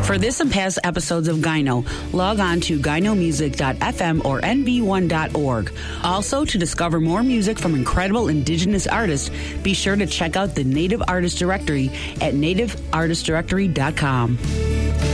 For this and past episodes of Gyno, log on to gynomusic.fm or nv1.org. Also, to discover more music from incredible indigenous artists, be sure to check out the Native Artist Directory at nativeartistdirectory.com.